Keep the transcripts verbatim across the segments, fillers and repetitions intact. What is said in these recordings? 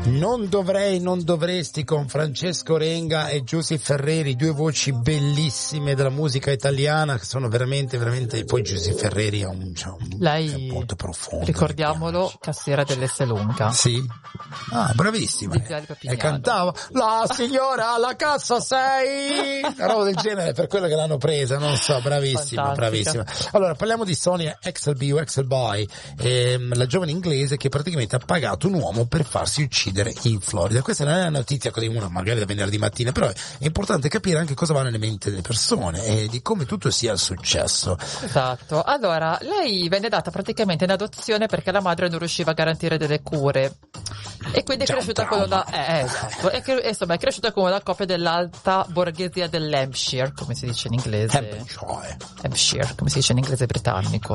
Non dovrei, non dovresti con Francesco Renga e Giusy Ferreri, due voci bellissime della musica italiana che sono veramente, veramente, poi Giusy Ferreri ha un, cioè, un lei, è molto profondo. Ricordiamolo, cassiera dell'Esselunga. Sì. Ah, bravissima. E cantava la signora alla cassa sei, una roba del genere, per quello che l'hanno presa, non so, bravissima, bravissima. Allora, parliamo di Sonia Exelby o Exelby, ehm, la giovane inglese che praticamente ha pagato un uomo per farsi uccidere in Florida. Questa non è una notizia così una magari da venerdì mattina, però è importante capire anche cosa va nelle menti delle persone e di come tutto sia successo. Esatto. Allora, lei venne data praticamente in adozione perché la madre non riusciva a garantire delle cure e quindi è Già cresciuta con una eh, esatto. è, cre- insomma è cresciuta come una coppia dell'alta borghesia dell'Hampshire, come si dice in inglese. Hampshire. Hampshire, come si dice in inglese britannico.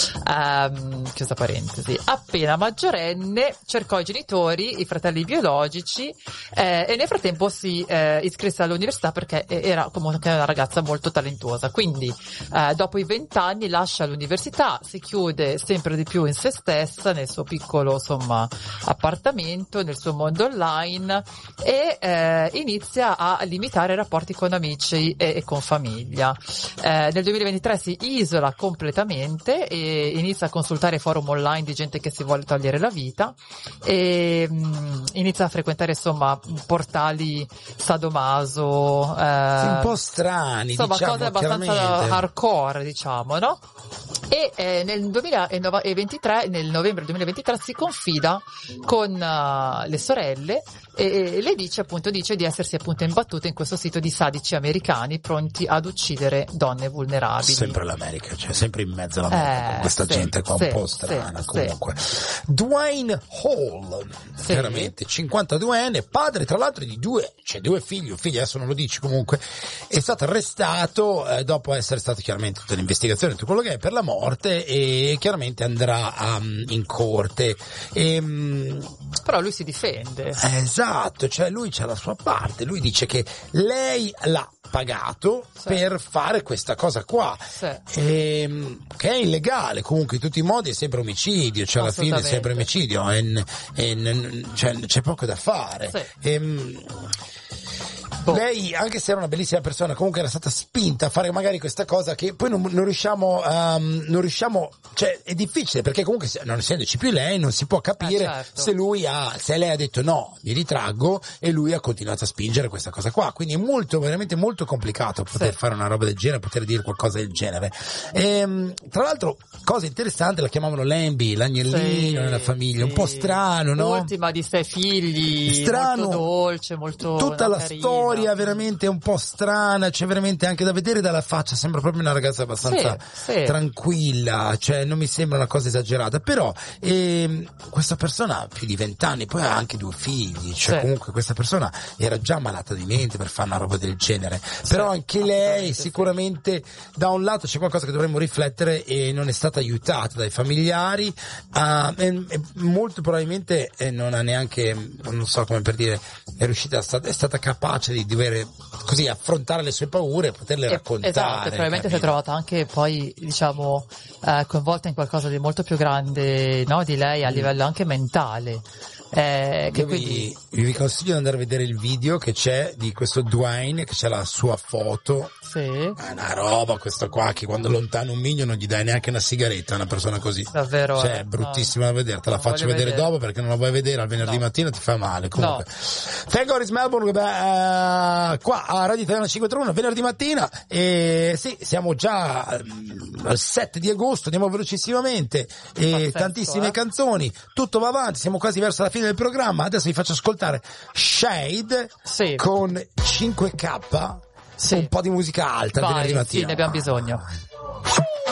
Um, chiusa parentesi. Appena maggiorenne cercò i genitori, i fratelli biologici eh, e nel frattempo si eh, iscrisse all'università perché era comunque una ragazza molto talentuosa. Quindi eh, dopo i vent'anni lascia l'università, si chiude sempre di più in se stessa, nel suo piccolo insomma appartamento, nel suo mondo online e eh, inizia a limitare i rapporti con amici e, e con famiglia. Eh, nel duemilaventitré si isola completamente e inizia a consultare forum online di gente che si vuole togliere la vita e mh, inizia a frequentare insomma portali sadomaso, eh, sì, un po' strani, insomma diciamo, cose abbastanza chiaramente hardcore, diciamo, no? E eh, nel duemilaventitré, nel novembre duemilaventitré si confida con uh, le sorelle e, e le dice appunto dice di essersi appunto imbattuta in questo sito di sadici americani pronti ad uccidere donne vulnerabili. Sempre l'America, cioè sempre in mezzo all'America, eh, con questa sì, gente qua sì, un po' strana, sì, comunque. Sì. Dwayne Hall, sì. chiaramente cinquantaduenne, padre tra l'altro di due, cioè due figli, un figlio adesso non lo dici comunque, è stato arrestato eh, dopo essere stato chiaramente tutta l'investigazione, tutto quello che è per la morte e chiaramente andrà um, in corte. E, um, però lui si difende. Esatto, cioè lui c'ha la sua parte, lui dice che lei l'ha pagato sì. per fare questa cosa qua sì. e, che è illegale comunque in tutti i modi, è sempre omicidio, cioè alla fine è sempre omicidio e, e, cioè, c'è poco da fare sì. e, boh. Lei, anche se era una bellissima persona, comunque era stata spinta a fare magari questa cosa che poi non, non riusciamo um, non riusciamo, cioè è difficile perché comunque non essendoci più lei non si può capire eh, certo. se lui ha, se lei ha detto no, mi ritraggo e lui ha continuato a spingere questa cosa qua, quindi è molto, veramente molto complicato poter sì. fare una roba del genere, poter dire qualcosa del genere. E, tra l'altro, cosa interessante, la chiamavano Lambi, l'agnellino sì, nella famiglia, sì. un po' strano, no? Ultima di sei figli, strano, molto dolce, molto tutta la carina. storia veramente un po' strana, c'è veramente anche da vedere dalla faccia, sembra proprio una ragazza abbastanza sì, sì. tranquilla, cioè non mi sembra una cosa esagerata, però ehm, questa persona ha più di vent'anni, poi ha anche due figli, cioè sì. comunque questa persona era già malata di mente per fare una roba del genere, sì, però anche lei sicuramente sì. da un lato c'è qualcosa che dovremmo riflettere e non è stata aiutata dai familiari, uh, e, e molto probabilmente eh, non ha neanche, non so come per dire, è riuscita, è stata, è stata capace di dover così affrontare le sue paure e poterle e, raccontare. Esatto, probabilmente si è trovata anche poi diciamo eh, coinvolta in qualcosa di molto più grande, no, di lei a livello anche mentale. Eh, che Io quindi... vi, vi consiglio di andare a vedere il video che c'è di questo Dwayne, che c'è la sua foto. Sì. È una roba questo qua che quando lontano un miglio non gli dai neanche una sigaretta a una persona così. Davvero? Cioè è bruttissima no. da vedere, te la faccio vedere, vedere dopo perché non la vuoi vedere al venerdì no. mattina ti fa male. Comunque. No. Thank God it's Melbourne, beh, uh, qua a Radio Italiana cinquecentotrentatré venerdì mattina e sì, siamo già um, al sette di agosto, andiamo velocissimamente e Pazzesco, tantissime eh? canzoni, tutto va avanti, siamo quasi verso la fine del programma. Adesso vi faccio ascoltare Shade sì. con cinque K, sì. un po' di musica alta. Vai, venerdì mattina. sì, ne abbiamo bisogno.